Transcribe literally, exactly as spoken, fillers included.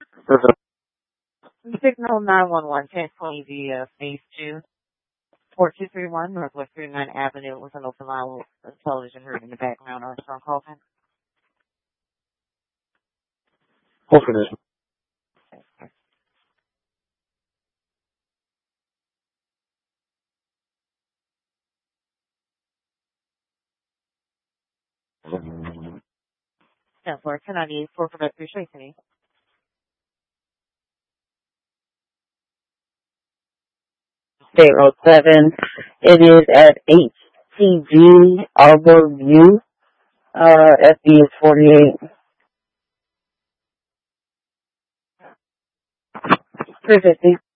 Signal nine one one, ten twenty via phase two, four two three one Northwest thirty-ninth Avenue with an open line with television heard in the background. Armstrong Colton. Hold for this. ten four, ten ninety-eight, four Quebec, three Tracy. zero seven. It is at H T G Arbor View. Uh, F D is forty-eight. three fifty.